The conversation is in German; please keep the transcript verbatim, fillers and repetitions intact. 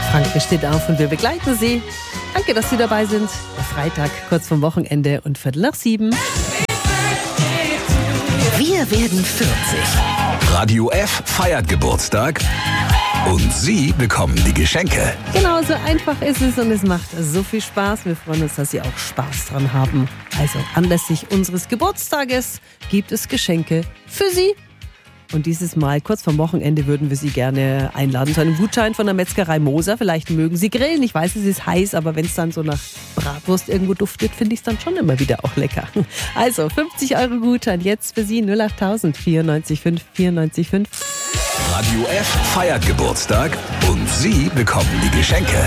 Franke steht auf und wir begleiten Sie. Danke, dass Sie dabei sind. Der Freitag, kurz vorm Wochenende und Viertel nach sieben. Wir werden vierzig. Radio F feiert Geburtstag und Sie bekommen die Geschenke. Genau, so einfach ist es und es macht so viel Spaß. Wir freuen uns, dass Sie auch Spaß dran haben. Also anlässlich unseres Geburtstages gibt es Geschenke für Sie. Und dieses Mal, kurz vorm Wochenende, würden wir Sie gerne einladen zu einem Gutschein von der Metzgerei Moser. Vielleicht mögen Sie grillen. Ich weiß, es ist heiß, aber wenn es dann so nach Bratwurst irgendwo duftet, finde ich es dann schon immer wieder auch lecker. Also fünfzig Euro Gutschein jetzt für Sie, null acht tausend vierundneunzig fünf vierundneunzig fünf. Radio F feiert Geburtstag und Sie bekommen die Geschenke.